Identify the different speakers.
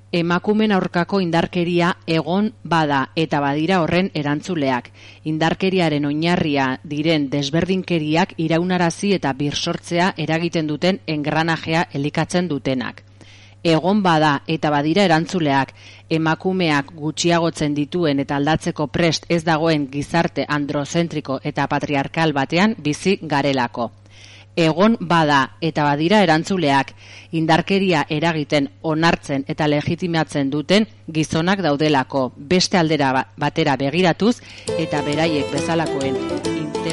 Speaker 1: emakumen aurkako indarkeria egon bada eta badira horren erantzuleak. Indarkeriaren oinarria diren desberdinkeriak iraunarazi eta birsortzea eragiten duten engranajea elikatzen dutenak. Egon bada eta badira erantzuleak, emakumeak gutxiagotzen dituen eta aldatzeko prest ez dagoen gizarte androzentriko eta patriarkal batean bizi garelako. Egon bada eta badira erantzuleak, indarkeria eragiten onartzen eta legitimatzen duten gizonak daudelako, beste aldera batera begiratuz eta beraiek bezalakoen